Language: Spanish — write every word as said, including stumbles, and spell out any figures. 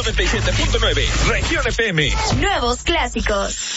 noventa y siete punto nueve, Región F M. Nuevos clásicos.